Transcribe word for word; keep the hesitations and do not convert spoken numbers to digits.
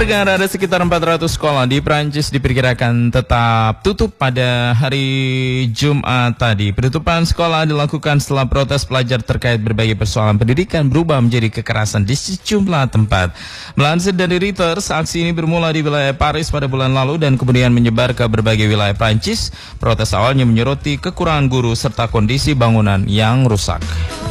Pendengar, ada sekitar empat ratus sekolah di Prancis diperkirakan tetap tutup pada hari Jumat tadi. Penutupan sekolah dilakukan setelah protes pelajar terkait berbagai persoalan pendidikan berubah menjadi kekerasan di sejumlah tempat. Melansir dari Reuters, aksi ini bermula di wilayah Paris pada bulan lalu dan kemudian menyebar ke berbagai wilayah Prancis. Protes awalnya menyoroti kekurangan guru serta kondisi bangunan yang rusak.